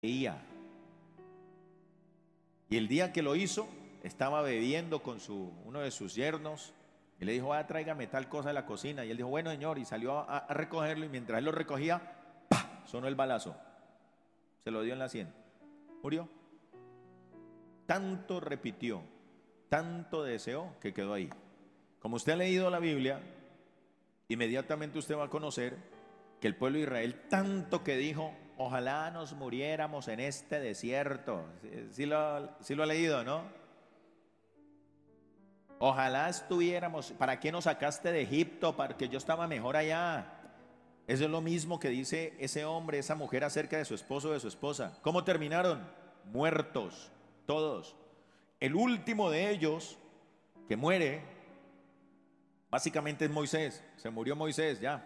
Veía. Y el día que lo hizo, estaba bebiendo con uno de sus yernos y le dijo, tráigame tal cosa de la cocina. Y él dijo, bueno, señor, y salió a recogerlo, y mientras él lo recogía, ¡pah!, sonó el balazo. Se lo dio en la sien. Murió. Tanto repitió, tanto deseó, que quedó ahí. Como usted ha leído la Biblia, inmediatamente usted va a conocer que el pueblo de Israel tanto que dijo, ojalá nos muriéramos en este desierto. Sí lo ha leído, ¿no? Ojalá estuviéramos, ¿para qué nos sacaste de Egipto? Para que yo estaba mejor allá. Eso es lo mismo que dice ese hombre, esa mujer acerca de su esposo o de su esposa. ¿Cómo terminaron? Muertos, todos. El último de ellos que muere, básicamente es Moisés. Se murió Moisés, ya.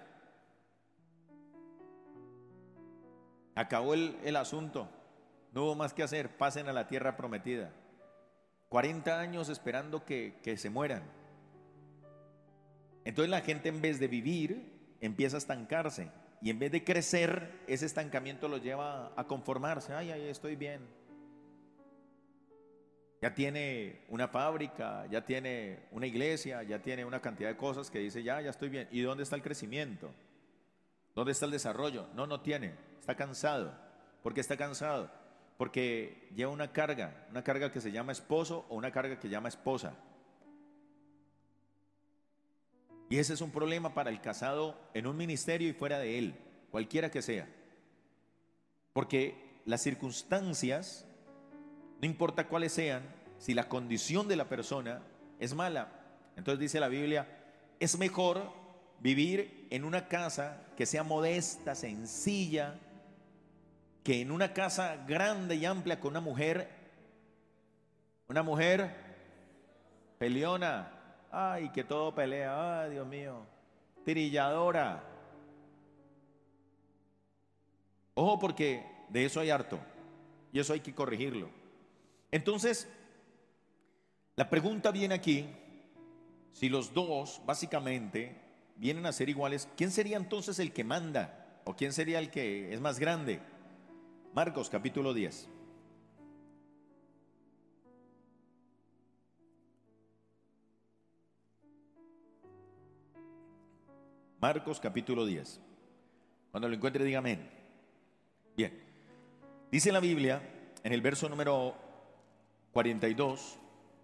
Acabó el asunto. No hubo más que hacer. Pasen a la tierra prometida. 40 años esperando que se mueran. Entonces la gente, en vez de vivir, empieza a estancarse. Y en vez de crecer, ese estancamiento lo lleva a conformarse. Ay, estoy bien. Ya tiene una fábrica, ya tiene una iglesia, ya tiene una cantidad de cosas que dice, ya estoy bien. ¿Y dónde está el crecimiento? ¿Dónde está el desarrollo? No tiene. Está cansado. ¿Por qué está cansado? Porque lleva una carga que se llama esposo o una carga que se llama esposa. Y ese es un problema para el casado en un ministerio y fuera de él, cualquiera que sea. Porque las circunstancias, no importa cuáles sean, si la condición de la persona es mala, entonces dice la Biblia, es mejor vivir en una casa que sea modesta, sencilla, que en una casa grande y amplia con una mujer peleona, ay, que todo pelea, ay, Dios mío, tirilladora. Ojo, porque de eso hay harto y eso hay que corregirlo. Entonces, la pregunta viene aquí, si los dos básicamente vienen a ser iguales, ¿quién sería entonces el que manda? ¿O quién sería el que es más grande? Marcos capítulo 10. Marcos capítulo 10. Cuando lo encuentre, diga amén. Bien, dice la Biblia en el verso número 42,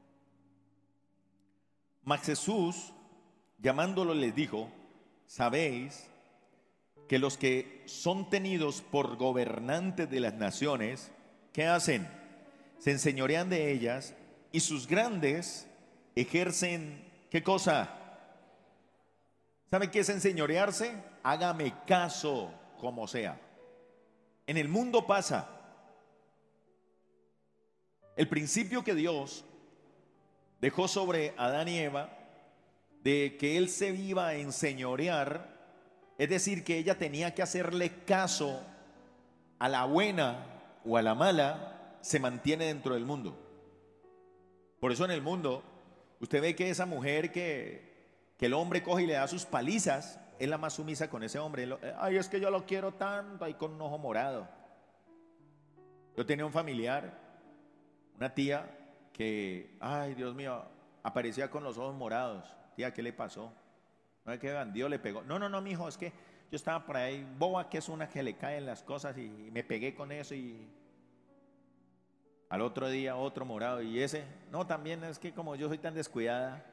mas Jesús, llamándolo, les dijo, sabéis que los que son tenidos por gobernantes de las naciones, ¿qué hacen? Se enseñorean de ellas, y sus grandes ejercen, ¿qué cosa? ¿Sabe qué es enseñorearse? Hágame caso como sea. En el mundo pasa. El principio que Dios dejó sobre Adán y Eva, de que él se iba a enseñorear, es decir, que ella tenía que hacerle caso a la buena o a la mala, se mantiene dentro del mundo. Por eso en el mundo usted ve que esa mujer que el hombre coge y le da sus palizas, es la más sumisa con ese hombre. Ay, es que yo lo quiero tanto, ahí con un ojo morado. Yo tenía un familiar, una tía que, ay, Dios mío, aparecía con los ojos morados. Tía, ¿qué le pasó? No es que bandido le pegó. No, mijo, es que yo estaba por ahí, boba, que es una que le caen las cosas, y me pegué con eso, y al otro día otro morado. Y ese, no, también es que como yo soy tan descuidada.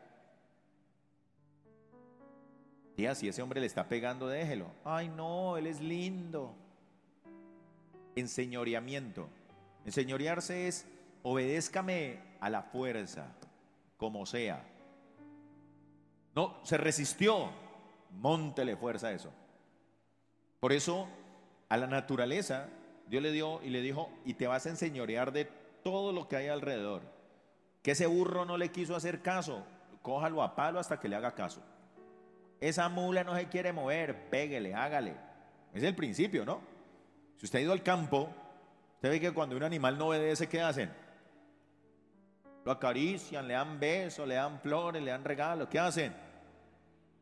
Tía, si ese hombre le está pegando, déjelo. Ay, no, él es lindo. Enseñoreamiento. Enseñorearse es, obedézcame a la fuerza, como sea. No, se resistió, móntele fuerza a eso. Por eso a la naturaleza Dios le dio y le dijo, y te vas a enseñorear de todo lo que hay alrededor. Que ese burro no le quiso hacer caso, cójalo a palo hasta que le haga caso. Esa mula no se quiere mover, péguele, hágale. Es el principio, ¿no? Si usted ha ido al campo, usted ve que cuando un animal no obedece, ¿qué hacen? Lo acarician, le dan besos, le dan flores, le dan regalos. ¿Qué hacen?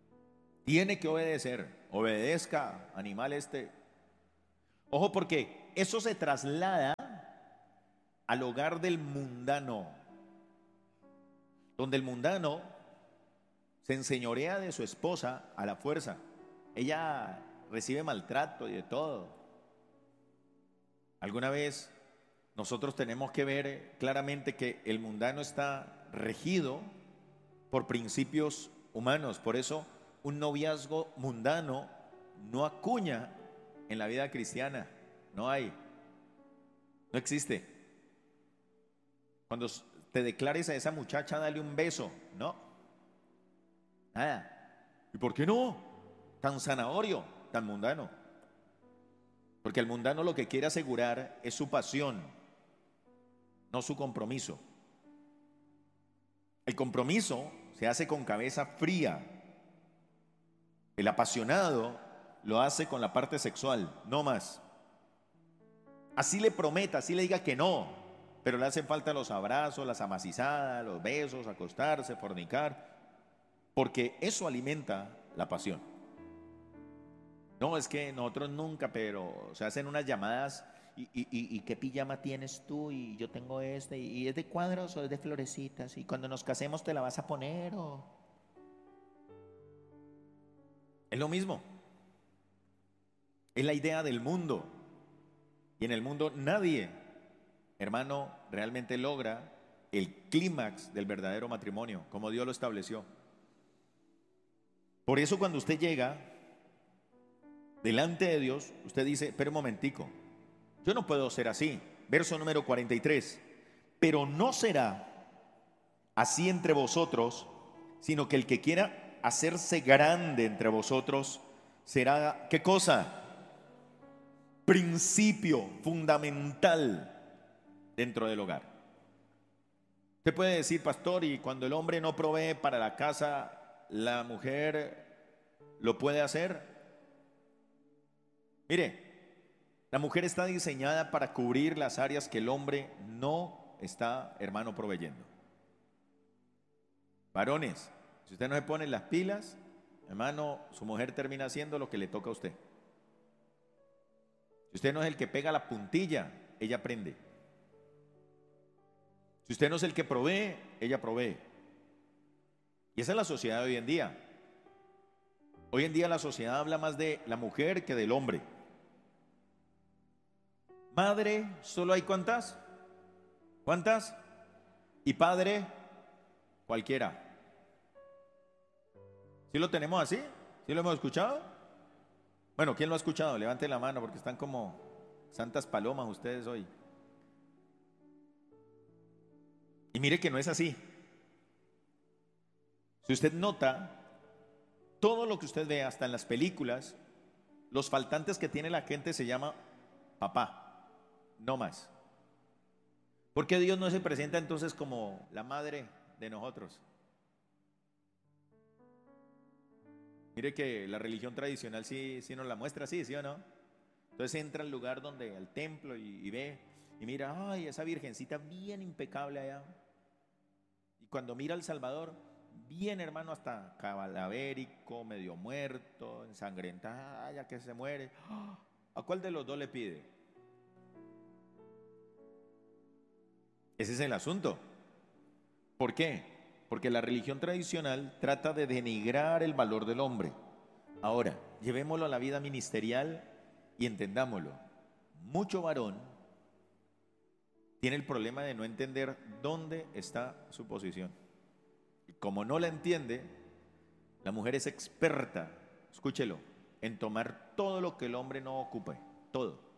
Tiene que obedecer. Obedezca, animal este. Ojo, porque eso se traslada al hogar del mundano, donde el mundano se enseñorea de su esposa a la fuerza. Ella recibe maltrato y de todo. Alguna vez nosotros tenemos que ver claramente que el mundano está regido por principios humanos. Por eso un noviazgo mundano no acuña en la vida cristiana. No hay, no existe. Cuando te declares a esa muchacha, dale un beso. No, nada. ¿Y por qué no? Tan zanahorio, tan mundano. Porque el mundano lo que quiere asegurar es su pasión, no su compromiso. El compromiso se hace con cabeza fría. El apasionado lo hace con la parte sexual, no más. Así le prometa, así le diga que no, pero le hacen falta los abrazos, las amacizadas, los besos, acostarse, fornicar, porque eso alimenta la pasión. No, es que nosotros nunca, pero se hacen unas llamadas y ¿qué pijama tienes tú? Y yo tengo este, y ¿es de cuadros o es de florecitas? Y cuando nos casemos te la vas a poner o... Es lo mismo. Es la idea del mundo. Y en el mundo nadie, hermano, realmente logra el clímax del verdadero matrimonio, como Dios lo estableció. Por eso cuando usted llega delante de Dios, usted dice, pero un momentico, yo no puedo ser así. Verso número 43. Pero no será así entre vosotros, sino que el que quiera hacerse grande entre vosotros será, ¿qué cosa? Principio fundamental dentro del hogar. Usted puede decir, pastor, y cuando el hombre no provee para la casa, ¿la mujer lo puede hacer? Mire, la mujer está diseñada para cubrir las áreas que el hombre no está, hermano, proveyendo. Varones, si usted no se pone las pilas, hermano, su mujer termina haciendo lo que le toca a usted. Si usted no es el que pega la puntilla, ella aprende. Si usted no es el que provee, ella provee. Y esa es la sociedad de hoy en día. Hoy en día la sociedad habla más de la mujer que del hombre. Madre, solo hay ¿cuántas? ¿Cuántas? Y padre, cualquiera. ¿Sí lo tenemos así? ¿Sí lo hemos escuchado? Bueno, ¿quién lo ha escuchado? Levante la mano porque están como santas palomas ustedes hoy. Y mire que no es así. Si usted nota, todo lo que usted ve, hasta en las películas, los faltantes que tiene la gente se llama papá. No más. ¿Por qué Dios no se presenta entonces como la madre de nosotros? Mire que la religión tradicional sí nos la muestra así, ¿sí o no? Entonces entra al lugar donde, al templo y ve y mira, ay, esa virgencita bien impecable allá. Y cuando mira al Salvador, bien hermano, hasta calavérico, medio muerto, ensangrentado, ya que se muere. ¿A cuál de los dos le pide? Ese es el asunto. ¿Por qué? Porque la religión tradicional trata de denigrar el valor del hombre. Ahora, llevémoslo a la vida ministerial y entendámoslo. Mucho varón tiene el problema de no entender dónde está su posición. Y como no la entiende, la mujer es experta, escúchelo, en tomar todo lo que el hombre no ocupe, todo.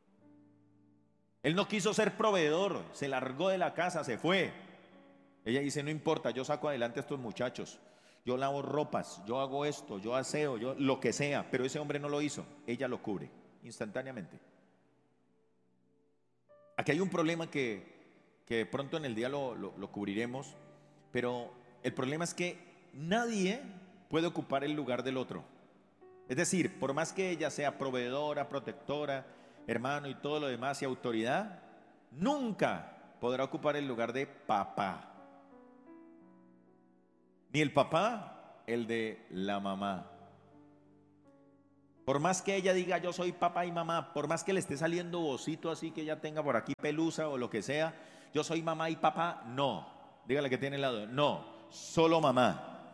Él no quiso ser proveedor, se largó de la casa, se fue. Ella dice, no importa, yo saco adelante a estos muchachos, yo lavo ropas, yo hago esto, yo aseo, yo lo que sea, pero ese hombre no lo hizo, ella lo cubre instantáneamente. Aquí hay un problema que pronto en el día lo cubriremos, pero el problema es que nadie puede ocupar el lugar del otro. Es decir, por más que ella sea proveedora, protectora, hermano y todo lo demás y autoridad, nunca podrá ocupar el lugar de papá. Ni el papá, el de la mamá. Por más que ella diga yo soy papá y mamá, por más que le esté saliendo vocito así que ella tenga por aquí pelusa o lo que sea, yo soy mamá y papá, no. Dígale que tiene al lado, no, solo mamá.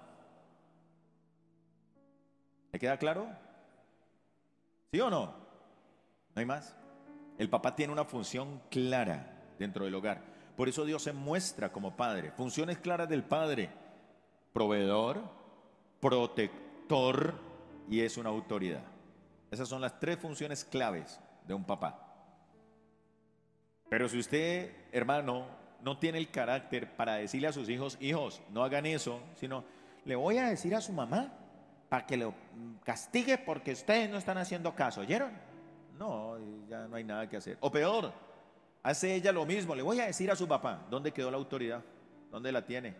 ¿Le queda claro? ¿Sí o no? ¿No hay más? El papá tiene una función clara dentro del hogar. Por eso Dios se muestra como padre. Funciones claras del padre: proveedor, protector y es una autoridad. Esas son las tres funciones claves de un papá. Pero si usted, hermano, no tiene el carácter para decirle a sus hijos, hijos, no hagan eso, sino le voy a decir a su mamá para que lo castigue porque ustedes no están haciendo caso, ¿oyeron? No, ya no hay nada que hacer. O peor, hace ella lo mismo, le voy a decir a su papá. ¿Dónde quedó la autoridad? ¿Dónde la tiene?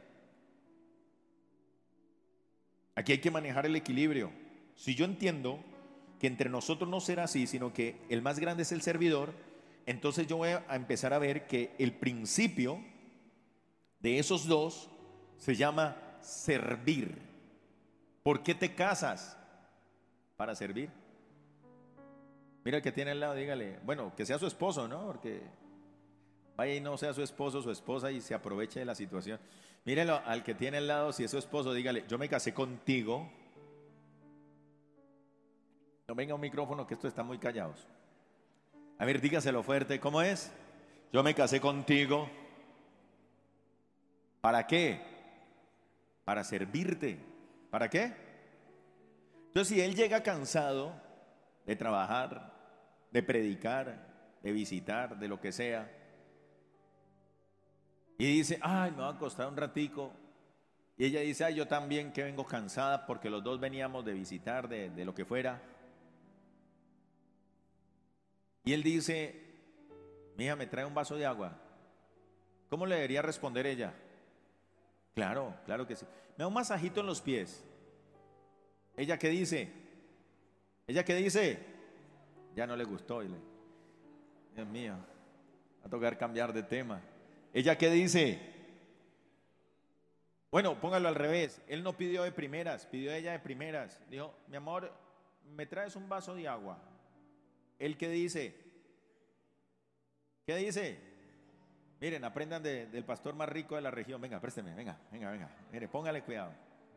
Aquí hay que manejar el equilibrio. Si yo entiendo que entre nosotros no será así, sino que el más grande es el servidor, entonces yo voy a empezar a ver que el principio de esos dos se llama servir. ¿Por qué te casas? Para servir. Mira el que tiene al lado, dígale, bueno, que sea su esposo, ¿no? Porque vaya y no sea su esposo, su esposa y se aproveche de la situación. Mírelo al que tiene al lado, si es su esposo, dígale, yo me casé contigo. No venga un micrófono que esto está muy callados. A ver, dígaselo fuerte, ¿cómo es? Yo me casé contigo. ¿Para qué? Para servirte. ¿Para qué? Entonces, si él llega cansado de trabajar, de predicar, de visitar, de lo que sea, y dice, ay, me va a costar un ratico, y ella dice, ay, yo también que vengo cansada porque los dos veníamos de visitar, de lo que fuera, y él dice, mija, me trae un vaso de agua. ¿Cómo le debería responder ella? Claro, claro que sí. Me da un masajito en los pies. ¿Ella qué dice? ¿Ella qué dice? Ya no le gustó. Dios mío, va a tocar cambiar de tema. ¿Ella qué dice? Bueno, póngalo al revés. Él no pidió de primeras, pidió ella de primeras. Dijo, mi amor, ¿me traes un vaso de agua? ¿Él qué dice? ¿Qué dice? Miren, aprendan del pastor más rico de la región. Venga, présteme, venga. Mire, póngale cuidado.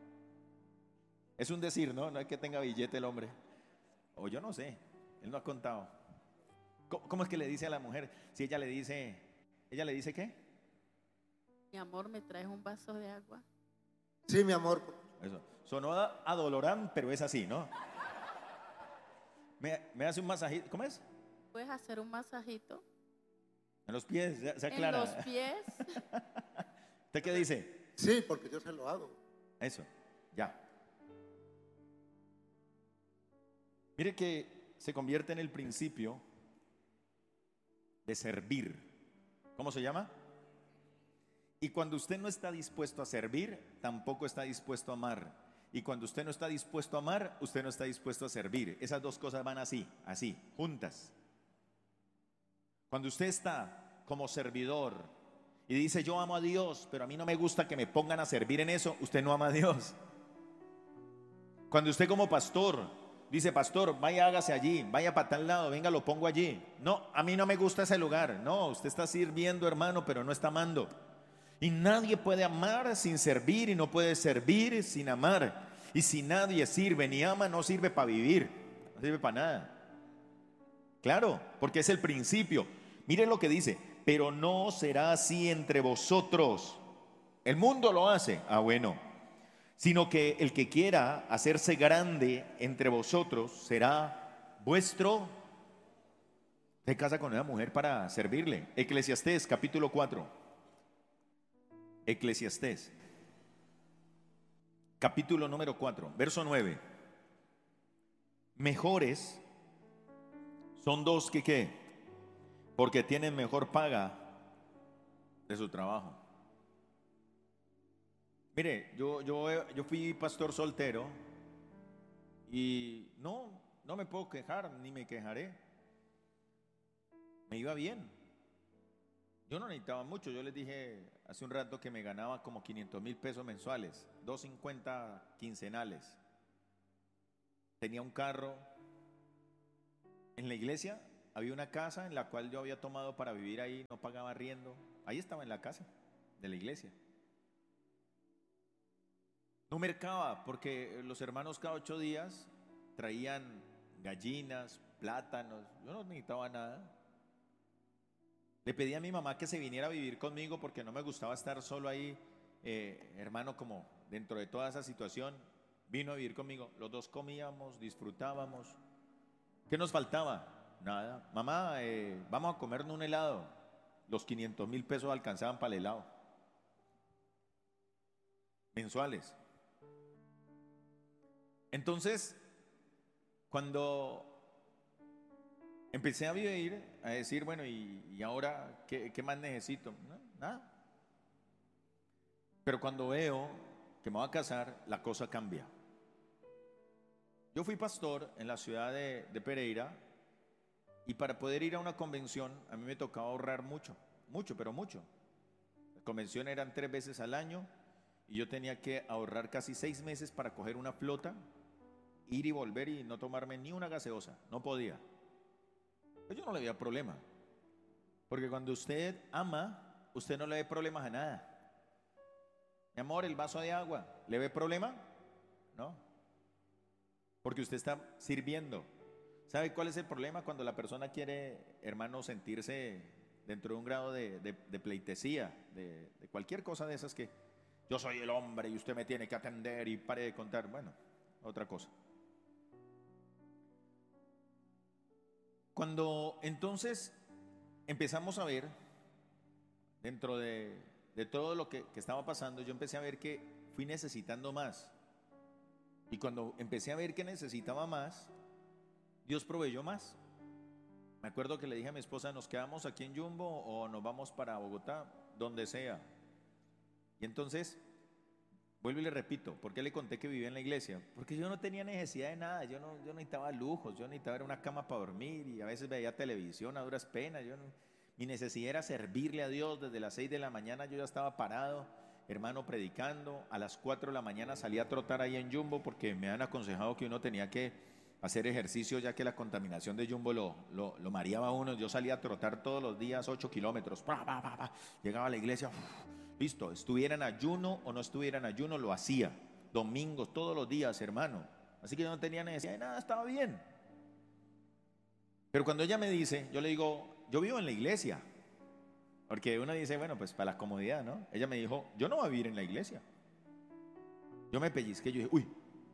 Es un decir, ¿no? No es que tenga billete el hombre. O yo no sé, él no ha contado. ¿Cómo es que le dice a la mujer? Si ella le dice ¿qué? Mi amor, ¿me traes un vaso de agua? Sí, mi amor. Eso. Sonó adolorán, pero es así, ¿no? Me hace un masajito. ¿Cómo es? ¿Puedes hacer un masajito? En los pies, se En aclara. los pies. ¿Usted qué dice? Sí, porque yo se lo hago. Eso, ya. Mire que se convierte en el principio de servir. ¿Cómo se llama? Y cuando usted no está dispuesto a servir, tampoco está dispuesto a amar. Y cuando usted no está dispuesto a amar, usted no está dispuesto a servir. Esas dos cosas van así, juntas. Cuando usted está como servidor y dice yo amo a Dios, pero a mí no me gusta que me pongan a servir en eso, usted no ama a Dios. Cuando usted como pastor dice, pastor, vaya, hágase allí, vaya para tal lado, venga, lo pongo allí. No, a mí no me gusta ese lugar. No, usted está sirviendo, hermano, pero no está amando. Y nadie puede amar sin servir y no puede servir sin amar. Y si nadie sirve ni ama, no sirve para vivir, no sirve para nada. Claro, porque es el principio. Miren lo que dice, pero no será así entre vosotros. El mundo lo hace, bueno, sino que el que quiera hacerse grande entre vosotros será vuestro. Se casa con una mujer para servirle. Eclesiastés capítulo 4. Eclesiastés capítulo número 4, verso 9. Mejores son dos que ¿qué? Porque tienen mejor paga de su trabajo. Mire, yo fui pastor soltero y no me puedo quejar ni me quejaré. Me iba bien. Yo no necesitaba mucho. Yo les dije hace un rato que me ganaba como 500,000 pesos mensuales, 250 quincenales. Tenía un carro, En la iglesia había una casa en la cual yo había tomado para vivir ahí, no pagaba arriendo. Ahí estaba en la casa de la iglesia. No mercaba porque los hermanos cada 8 días traían gallinas, plátanos. Yo no necesitaba nada. Le pedí a mi mamá que se viniera a vivir conmigo porque no me gustaba estar solo ahí, hermano, como dentro de toda esa situación. Vino a vivir conmigo. Los dos comíamos, disfrutábamos. ¿Qué nos faltaba? Nada. Mamá, vamos a comernos un helado. Los 500.000 pesos alcanzaban para el helado. Mensuales. Entonces, cuando empecé a vivir, a decir, bueno, ¿y ahora qué más necesito? No, nada. Pero cuando veo que me voy a casar, la cosa cambia. Yo fui pastor en la ciudad de Pereira y para poder ir a una convención a mí me tocaba ahorrar mucho, pero mucho. Las convenciones eran 3 veces al año y yo tenía que ahorrar casi 6 meses para coger una flota, ir y volver y no tomarme ni una gaseosa, no podía. Pero yo no le veía problema, porque cuando usted ama, usted no le ve problemas a nada. Mi amor, el vaso de agua, ¿le ve problema? No, porque usted está sirviendo. ¿Sabe cuál es el problema? Cuando la persona quiere, hermano, sentirse dentro de un grado de pleitesía, de cualquier cosa de esas que yo soy el hombre y usted me tiene que atender y pare de contar. Bueno, otra cosa. Cuando entonces empezamos a ver, dentro de todo lo que estaba pasando, yo empecé a ver que fui necesitando más. Y cuando empecé a ver que necesitaba más, Dios proveyó más. Me acuerdo que le dije a mi esposa, ¿nos quedamos aquí en Jumbo o nos vamos para Bogotá? Donde sea. Y entonces, vuelvo y le repito, ¿por qué le conté que vivía en la iglesia? Porque yo no tenía necesidad de nada, yo no necesitaba lujos, yo necesitaba una cama para dormir y a veces veía televisión a duras penas. Mi necesidad era servirle a Dios. Desde las 6 de la mañana yo ya estaba parado, hermano, predicando. A las 4 de la mañana salí a trotar ahí en Jumbo porque me han aconsejado que uno tenía que hacer ejercicio ya que la contaminación de Jumbo lo mareaba a uno. Yo salía a trotar todos los días 8 kilómetros. Llegaba a la iglesia, listo, estuviera en ayuno o no estuviera en ayuno, lo hacía. Domingos, todos los días, hermano. Así que yo no tenía necesidad de nada, estaba bien. Pero cuando ella me dice, yo le digo, yo vivo en la iglesia. Porque uno dice, bueno, pues para la comodidad, ¿no? Ella me dijo, yo no voy a vivir en la iglesia. Yo me pellizqué, yo dije, uy,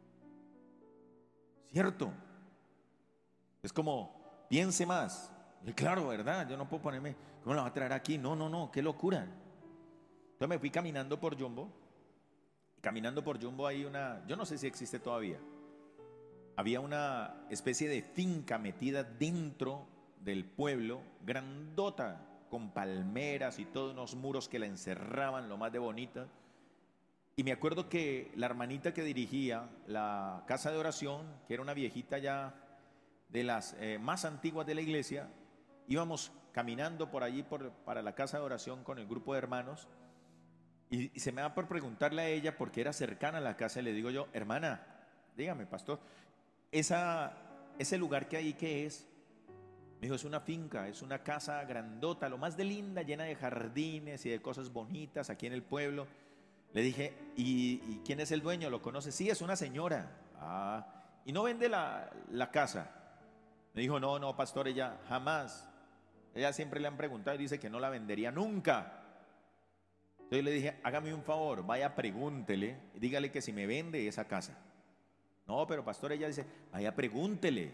cierto. Es como, piense más. Y claro, ¿verdad? Yo no puedo ponerme, ¿cómo la va a traer aquí? No, qué locura. Entonces me fui caminando por Jumbo. Y caminando por Jumbo hay yo no sé si existe todavía. Había una especie de finca metida dentro del pueblo, grandota, con palmeras y todos unos muros que la encerraban, lo más de bonita. Y me acuerdo que la hermanita que dirigía la casa de oración, que era una viejita ya de las más antiguas de la iglesia, íbamos caminando por allí para la casa de oración con el grupo de hermanos y se me da por preguntarle a ella porque era cercana a la casa y le digo yo, hermana, dígame, pastor, ese lugar que hay, ¿qué es? Me dijo, es una finca, es una casa grandota, lo más de linda, llena de jardines y de cosas bonitas aquí en el pueblo. Le dije, ¿y quién es el dueño? ¿Lo conoce? Sí, es una señora. Ah, ¿y no vende la casa? Me dijo, no, pastor, ella jamás. Ella siempre le han preguntado y dice que no la vendería nunca. Entonces le dije, hágame un favor, vaya, pregúntele, y dígale que si me vende esa casa. No, pero pastor, ella dice, vaya, pregúntele.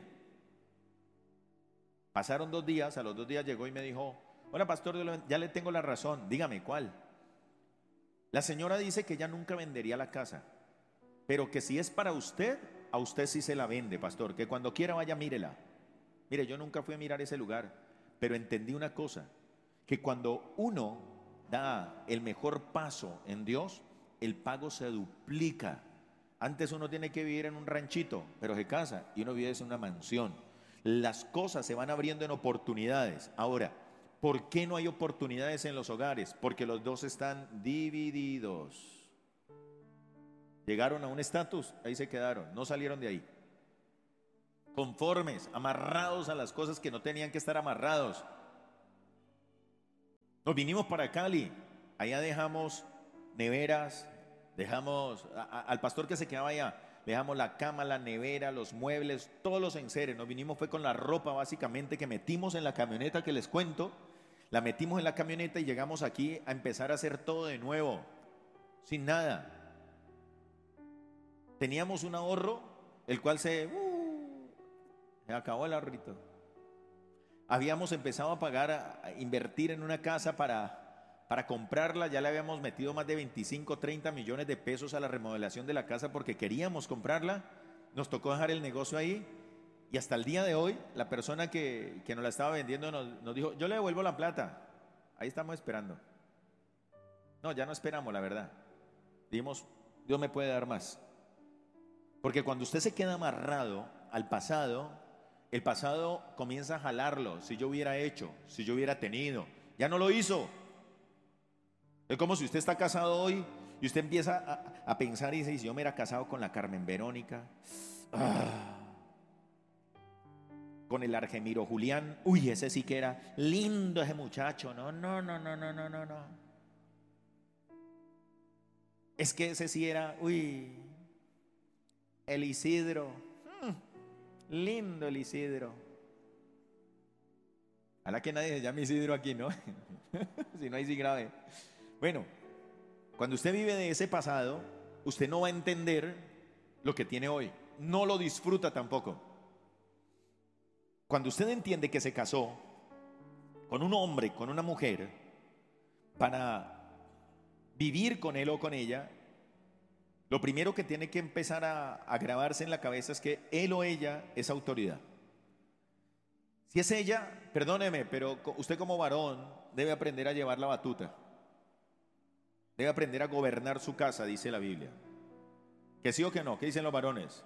Pasaron 2 días, a los 2 días llegó y me dijo, hola, pastor, ya le tengo la razón, dígame cuál. La señora dice que ella nunca vendería la casa, pero que si es para usted, a usted sí se la vende, pastor, que cuando quiera vaya, mírela. Mire, yo nunca fui a mirar ese lugar, pero entendí una cosa, que cuando uno da el mejor paso en Dios, el pago se duplica. Antes uno tiene que vivir en un ranchito, pero se casa y uno vive en una mansión. Las cosas se van abriendo en oportunidades. Ahora, ¿por qué no hay oportunidades en los hogares? Porque los dos están divididos. Llegaron a un estatus, ahí se quedaron, no salieron de ahí. conformes, amarrados a las cosas que no tenían que estar amarrados. Nos vinimos para Cali, allá dejamos neveras, dejamos al pastor que se quedaba allá, dejamos la cama, la nevera, los muebles, todos los enseres. Nos vinimos fue con la ropa básicamente que metimos en la camioneta que les cuento, la metimos en la camioneta y llegamos aquí a empezar a hacer todo de nuevo, sin nada. Teníamos un ahorro, el cual se acabó el ahorrito. Habíamos empezado a pagar, a invertir en una casa para comprarla. Ya le habíamos metido más de 25, 30 millones de pesos a la remodelación de la casa porque queríamos comprarla. Nos tocó dejar el negocio ahí. Y hasta el día de hoy, la persona que nos la estaba vendiendo nos dijo, yo le devuelvo la plata. Ahí estamos esperando. No, ya no esperamos, la verdad. Dijimos, Dios me puede dar más. Porque cuando usted se queda amarrado al pasado, el pasado comienza a jalarlo. Si yo hubiera hecho, si yo hubiera tenido, ya no lo hizo. Es como si usted está casado hoy y usted empieza a pensar y dice, si yo me hubiera casado con la Carmen Verónica, con el Argemiro Julián, uy, ese sí que era lindo ese muchacho. No. Es que ese sí era, uy, el Isidro, lindo el Isidro. A la que nadie se llame Isidro aquí, ¿no? Si no, ahí sí grave. Bueno, cuando usted vive de ese pasado, usted no va a entender lo que tiene hoy. No lo disfruta tampoco. Cuando usted entiende que se casó con un hombre, con una mujer, para vivir con él o con ella, lo primero que tiene que empezar a grabarse en la cabeza es que él o ella es autoridad. Si es ella, perdóneme, pero usted como varón debe aprender a llevar la batuta. Debe aprender a gobernar su casa, dice la Biblia. ¿Que sí o que no? ¿Qué dicen los varones?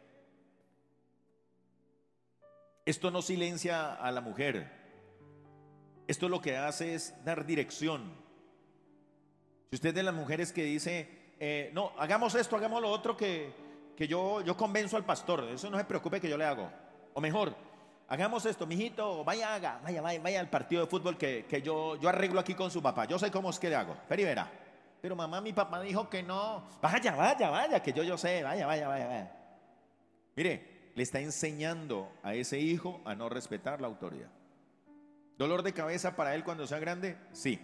Esto no silencia a la mujer. Esto lo que hace es dar dirección. Si usted es de las mujeres que dice, no, hagamos esto, hagamos lo otro, que yo convenzo al pastor, eso no se preocupe que yo le hago. O mejor, hagamos esto, mijito, vaya al partido de fútbol que yo arreglo aquí con su papá. Yo sé cómo es que le hago. Pero verá. Pero mamá, mi papá dijo que no. Vaya, que yo sé, vaya. Mire, le está enseñando a ese hijo a no respetar la autoridad. ¿Dolor de cabeza para él cuando sea grande? Sí.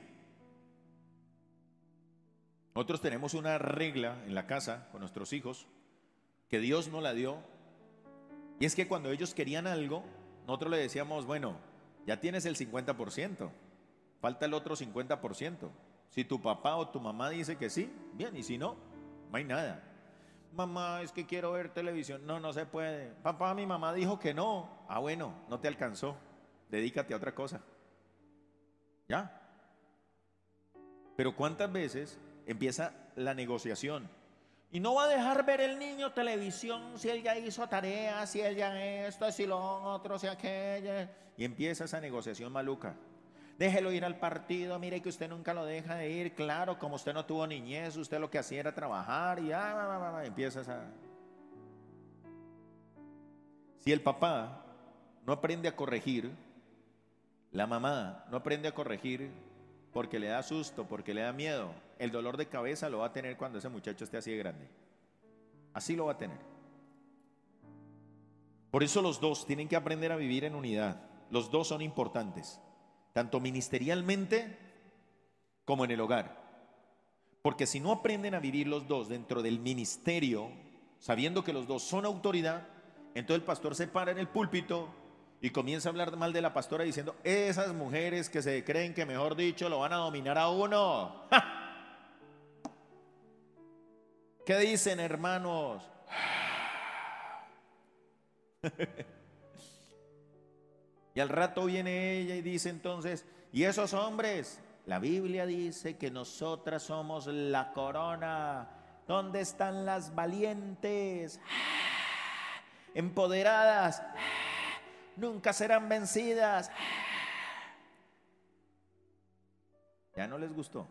Nosotros tenemos una regla en la casa con nuestros hijos que Dios nos la dio. Y es que cuando ellos querían algo, nosotros le decíamos, bueno, ya tienes el 50%, falta el otro 50%. Si tu papá o tu mamá dice que sí, bien, y si no, no hay nada. Mamá, es que quiero ver televisión. No se puede. Papá, mi mamá dijo que no. Ah, bueno, no te alcanzó. Dedícate a otra cosa. ¿Ya? Pero ¿cuántas veces empieza la negociación? Y no va a dejar ver el niño televisión si él ya hizo tareas, si él ya esto, si lo otro, si aquello. Y empieza esa negociación maluca. Déjelo ir al partido, mire que usted nunca lo deja de ir. Claro, como usted no tuvo niñez, usted lo que hacía era trabajar y empieza esa. Si el papá no aprende a corregir, la mamá no aprende a corregir porque le da susto, porque le da miedo, el dolor de cabeza lo va a tener cuando ese muchacho esté así de grande. Así lo va a tener. Por eso los dos tienen que aprender a vivir en unidad. Los dos son importantes, tanto ministerialmente como en el hogar. Porque si no aprenden a vivir los dos dentro del ministerio, sabiendo que los dos son autoridad, entonces el pastor se para en el púlpito y comienza a hablar mal de la pastora diciendo, esas mujeres que se creen que mejor dicho lo van a dominar a uno. ¡Ja! ¿Qué dicen, hermanos? Y al rato viene ella y dice entonces, ¿y esos hombres? La Biblia dice que nosotras somos la corona. ¿Dónde están las valientes? Empoderadas. Nunca serán vencidas. Ya no les gustó.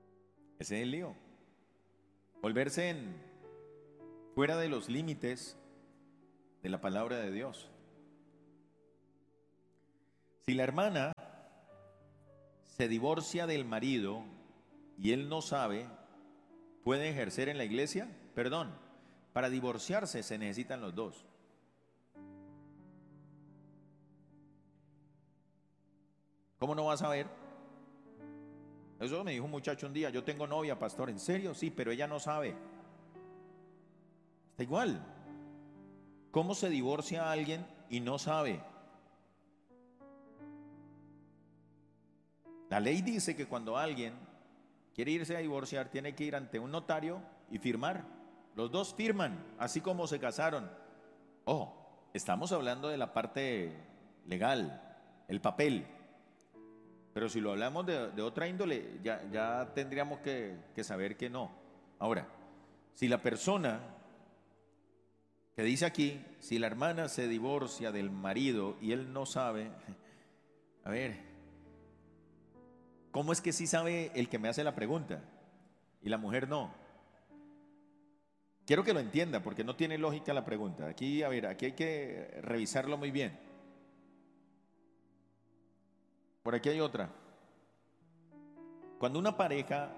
Ese es el lío. Volverse fuera de los límites de la palabra de Dios. Si la hermana se divorcia del marido y él no sabe, ¿puede ejercer en la iglesia? Perdón, para divorciarse se necesitan los dos. ¿Cómo no vas a ver? Eso me dijo un muchacho un día: yo tengo novia, pastor. ¿En serio? Sí, pero ella no sabe. Está igual. ¿Cómo se divorcia a alguien y no sabe? La ley dice que cuando alguien quiere irse a divorciar, tiene que ir ante un notario y firmar. Los dos firman, así como se casaron. Oh, estamos hablando de la parte legal, el papel. Pero si lo hablamos de otra índole, ya tendríamos que saber que no. Ahora, si la persona que dice aquí, si la hermana se divorcia del marido y él no sabe, a ver, ¿cómo es que sí sabe el que me hace la pregunta y la mujer no? Quiero que lo entienda porque no tiene lógica la pregunta. Aquí, a ver, aquí hay que revisarlo muy bien. Por aquí hay otra. Cuando una pareja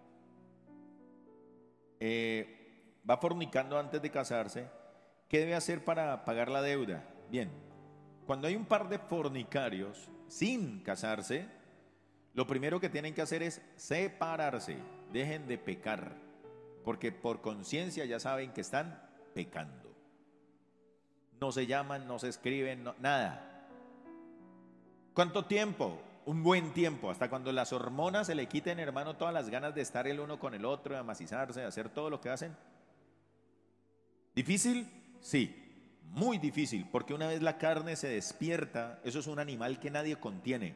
va fornicando antes de casarse, ¿qué debe hacer para pagar la deuda? Bien, cuando hay un par de fornicarios sin casarse, lo primero que tienen que hacer es separarse, dejen de pecar, porque por conciencia ya saben que están pecando. No se llaman, no se escriben, nada. ¿Cuánto tiempo? Un buen tiempo, hasta cuando las hormonas se le quiten, hermano, todas las ganas de estar el uno con el otro, de amacizarse, de hacer todo lo que hacen. ¿Difícil? Sí, muy difícil, porque una vez la carne se despierta, eso es un animal que nadie contiene.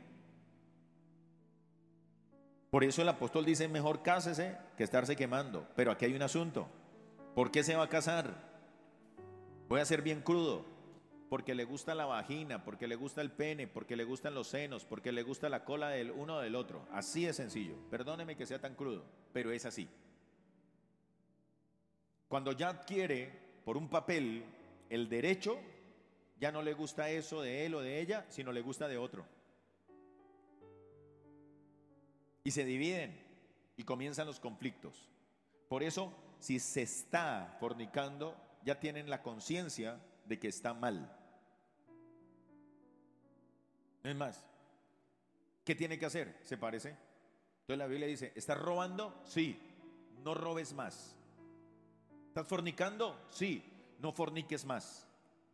Por eso el apóstol dice: mejor cásese que estarse quemando. Pero aquí hay un asunto. ¿Por qué se va a casar? Voy a ser bien crudo. Porque le gusta la vagina, porque le gusta el pene, porque le gustan los senos, porque le gusta la cola del uno o del otro. Así es sencillo. Perdóneme que sea tan crudo, pero es así. Cuando ya adquiere por un papel el derecho, ya no le gusta eso de él o de ella, sino le gusta de otro. Y se dividen y comienzan los conflictos. Por eso, si se está fornicando, ya tienen la conciencia de que está mal. No es más. ¿Qué tiene que hacer? ¿Se parece? Entonces la Biblia dice: ¿estás robando? Sí, no robes más. ¿Estás fornicando? Sí, no forniques más.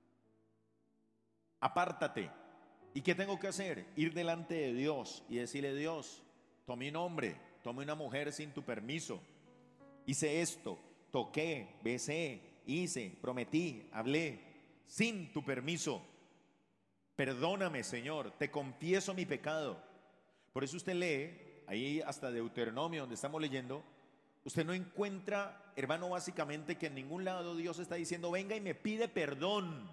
Apártate. ¿Y qué tengo que hacer? Ir delante de Dios y decirle: Dios, tomé un hombre, tomé una mujer sin tu permiso, hice esto, toqué, besé, hice, prometí, hablé sin tu permiso. Perdóname, Señor, te confieso mi pecado. Por eso usted lee, ahí hasta Deuteronomio, donde estamos leyendo, usted no encuentra, hermano, básicamente que en ningún lado Dios está diciendo: venga y me pide perdón.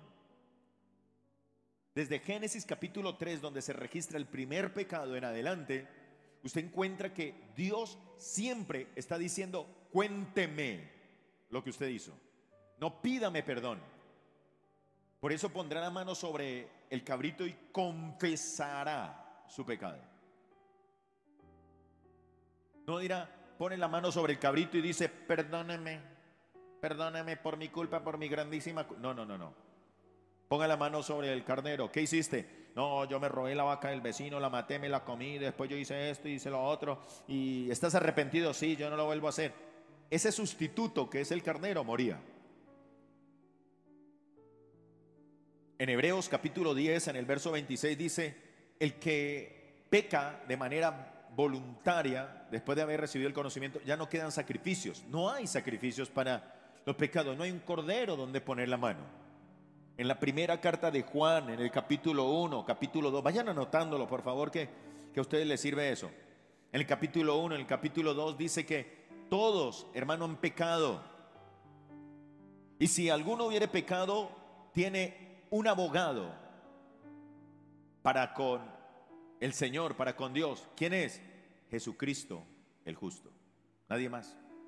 Desde Génesis capítulo 3, donde se registra el primer pecado en adelante, usted encuentra que Dios siempre está diciendo: cuénteme lo que usted hizo, no pídame perdón. Por eso pondrá la mano sobre el cabrito y confesará su pecado. No dirá: pone la mano sobre el cabrito y dice: perdóneme, perdóneme por mi culpa, por mi grandísima culpa. No. Ponga la mano sobre el carnero. ¿Qué hiciste? No, yo me robé la vaca del vecino, la maté, me la comí, después yo hice esto, hice lo otro. ¿Y estás arrepentido? Sí, yo no lo vuelvo a hacer. Ese sustituto que es el carnero moría. En Hebreos capítulo 10, en el verso 26 dice: el que peca de manera voluntaria, después de haber recibido el conocimiento, ya no quedan sacrificios. No hay sacrificios para los pecados, no hay un cordero donde poner la mano. En la primera carta de Juan, en el capítulo 1, capítulo 2, vayan anotándolo por favor, que a ustedes les sirve eso. En el capítulo 1, en el capítulo 2 dice que todos, hermano, han pecado. Y si alguno hubiere pecado, tiene un abogado para con el Señor, para con Dios. ¿Quién es? Jesucristo el justo. Nadie más.